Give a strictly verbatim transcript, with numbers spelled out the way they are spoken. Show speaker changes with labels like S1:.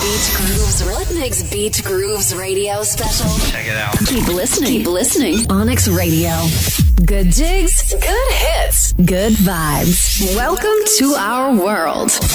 S1: Beach Grooves. What makes Beach Grooves radio special?
S2: Check it out.
S1: Keep listening. Keep listening. Onyx Radio. Good jigs. Good hits. Good vibes. Welcome to our world.